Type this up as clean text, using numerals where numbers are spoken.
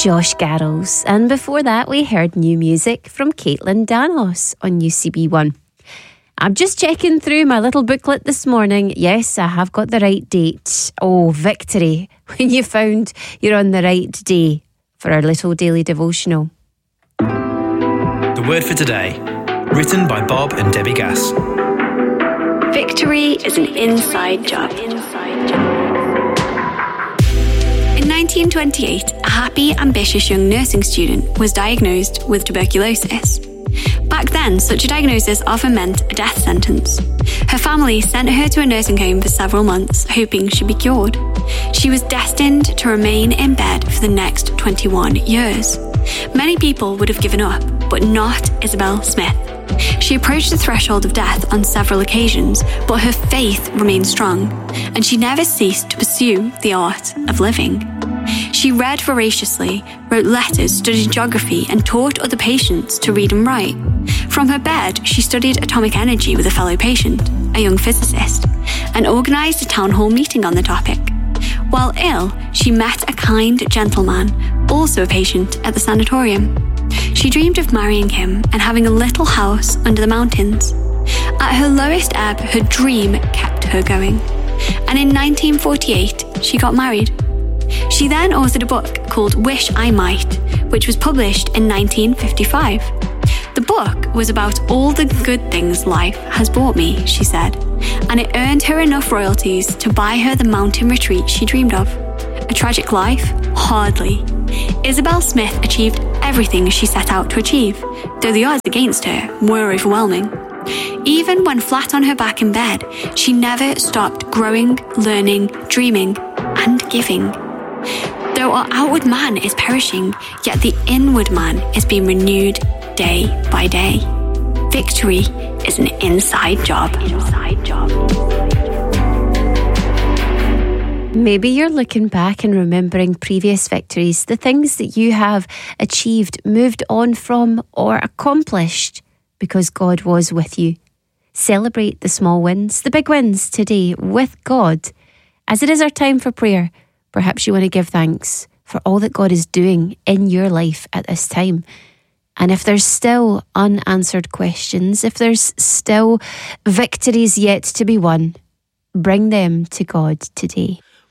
Josh Garrels. And before that, we heard new music from Caitlin Danos on UCB1. I'm just checking through my little booklet this morning. Yes, I have got the right date. Oh, victory, when you found you're on the right day for our little daily devotional. The word for today, written by Bob and Debbie Gass. Victory is an inside job. In 1928, a happy, ambitious young nursing student was diagnosed with tuberculosis. Back then, such a diagnosis often meant a death sentence. Her family sent her to a nursing home for several months, hoping she'd be cured. She was destined to remain in bed for the next 21 years. Many people would have given up, but not Isabel Smith. She approached the threshold of death on several occasions, but her faith remained strong, and she never ceased to pursue the art of living. She read voraciously, wrote letters, studied geography, and taught other patients to read and write. From her bed, she studied atomic energy with a fellow patient, a young physicist, and organised a town hall meeting on the topic. While ill, she met a kind gentleman, also a patient at the sanatorium. She dreamed of marrying him and having a little house under the mountains. At her lowest ebb, her dream kept her going. And in 1948, she got married. She then authored a book called Wish I Might, which was published in 1955. The book was about all the good things life has brought me, she said, and it earned her enough royalties to buy her the mountain retreat she dreamed of. A tragic life? Hardly. Isabel Smith achieved everything she set out to achieve, though the odds against her were overwhelming. Even when flat on her back in bed, she never stopped growing, learning, dreaming, and giving. Though our outward man is perishing, yet the inward man is being renewed day by day. Victory is an inside job. Maybe you're looking back and remembering previous victories, the things that you have achieved, moved on from, or accomplished because God was with you. Celebrate the small wins, the big wins today with God. As it is our time for prayer, perhaps you want to give thanks for all that God is doing in your life at this time. And if there's still unanswered questions, if there's still victories yet to be won, bring them to God today.